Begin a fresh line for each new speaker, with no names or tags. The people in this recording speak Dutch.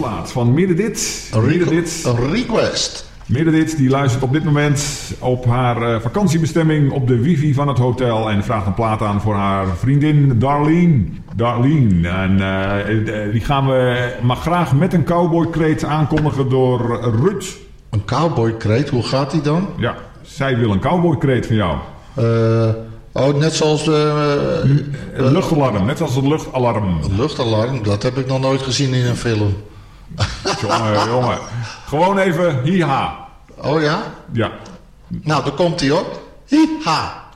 plaat van Middedit.
Een request.
Middedit die luistert op dit moment op haar vakantiebestemming op de wifi van het hotel en vraagt een plaat aan voor haar vriendin Darlene. En die gaan we maar graag met een cowboykreet aankondigen door Ruud.
Een cowboykreet, hoe gaat die dan?
Ja, zij wil een cowboykreet van jou.
Net zoals...
het luchtalarm, net als het luchtalarm.
Een luchtalarm, dat heb ik nog nooit gezien in een film.
Jongen. Gewoon even hi-ha.
Oh ja?
Ja.
Nou, daar komt hij hoor. Hi-ha.